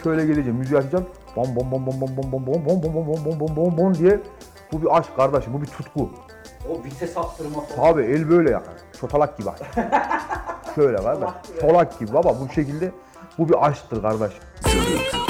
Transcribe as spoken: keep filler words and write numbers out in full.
şöyle geleceğim, müziği açacağım. Bom bom bom bom bom bom bom bom bom bom bom bom bom bom bom diye. Bu bir aşk kardeşim, bu bir tutku. O vites attırma falan. Abi el böyle yakar. Çotalak gibi. Şöyle kardeş. Çolak gibi baba bu şekilde. Bu bir aşktır kardeş.